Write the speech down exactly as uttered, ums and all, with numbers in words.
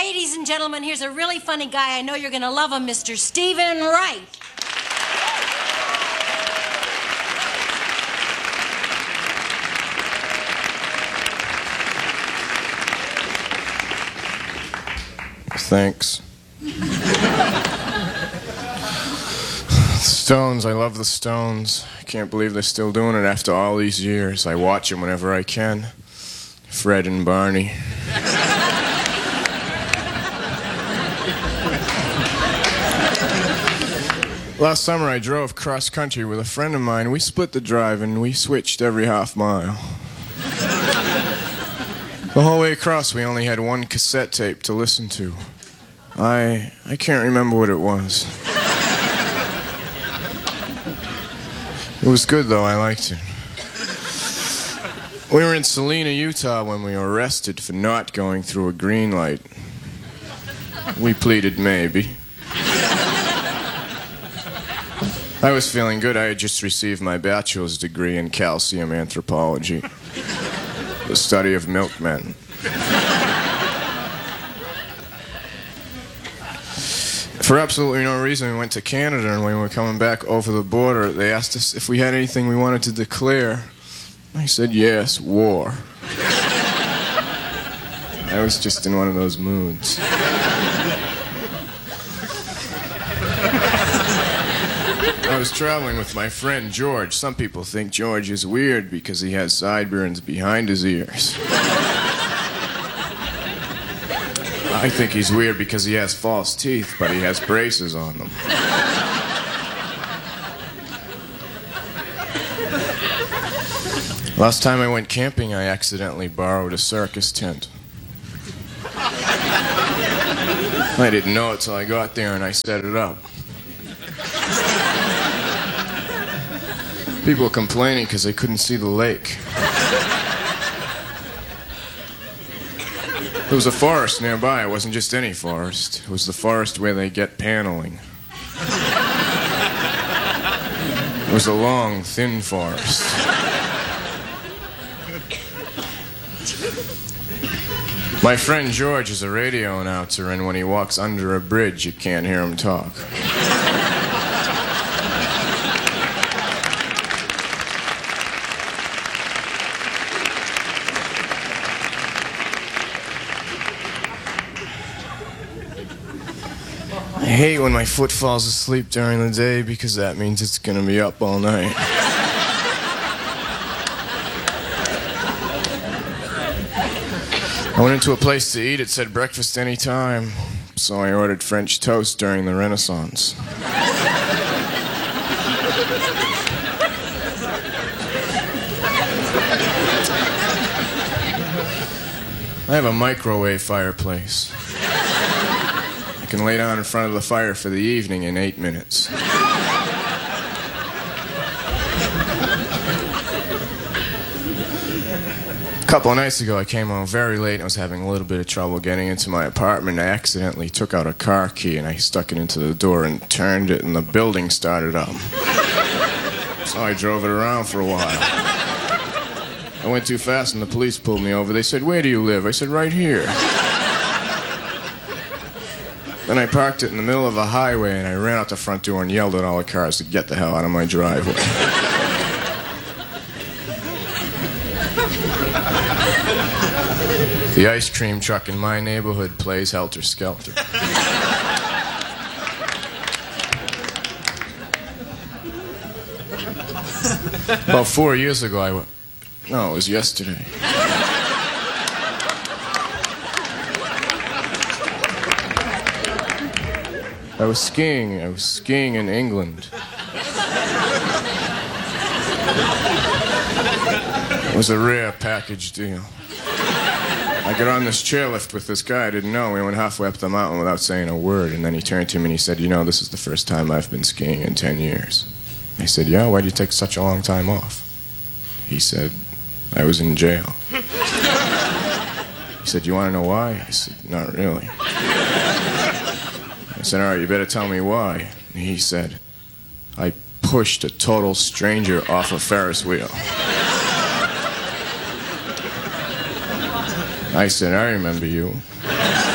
Ladies and gentlemen, here's a really funny guy. I know you're going to love him, Mister Stephen Wright. Thanks. Stones, I love the Stones. I can't believe they're still doing it after all these years. I watch them whenever I can. Fred and Barney. Last summer I drove cross country with a friend of mine. We split the drive and we switched every half mile. The whole way across we only had one cassette tape to listen to. I I can't remember what it was. It was good though, I liked it. We were in Salina, Utah when we were arrested for not going through a green light. We pleaded maybe. I was feeling good. I had just received my bachelor's degree in calcium anthropology, the study of milkmen. For absolutely no reason, we went to Canada, and when we were coming back over the border, they asked us if we had anything we wanted to declare. I said, yes, war. I was just in one of those moods. I was traveling with my friend George. Some people think George is weird because he has sideburns behind his ears. I think he's weird because he has false teeth, but he has braces on them. Last time I went camping, I accidentally borrowed a circus tent. I didn't know it till I got there and I set it up. People were complaining because they couldn't see the lake. There was a forest nearby. It wasn't just any forest. It was the forest where they get paneling. It was a long, thin forest. My friend George is a radio announcer, and when he walks under a bridge, you can't hear him talk. I hate when my foot falls asleep during the day because that means it's gonna be up all night. I went into a place to eat. It said breakfast anytime, so I ordered French toast during the Renaissance. I have a microwave fireplace. I can lay down in front of the fire for the evening in eight minutes. A couple of nights ago, I came home very late and I was having a little bit of trouble getting into my apartment. I accidentally took out a car key and I stuck it into the door and turned it, and the building started up. So I drove it around for a while. I went too fast and the police pulled me over. They said, "Where do you live?" I said, "Right here." Then I parked it in the middle of a highway and I ran out the front door and yelled at all the cars to get the hell out of my driveway. The ice cream truck in my neighborhood plays Helter Skelter. About four years ago, I went... No, it was yesterday. I was skiing. I was skiing in England. It was a rare package deal. I got on this chairlift with this guy I didn't know. We went halfway up the mountain without saying a word, and then he turned to me and he said, "You know, this is the first time I've been skiing in ten years. I said, "Yeah, why'd you take such a long time off?" He said, "I was in jail." He said, "You want to know why?" I said, "Not really." I said, "All right, you better tell me why." And he said, "I pushed a total stranger off a Ferris wheel." I said, "I remember you."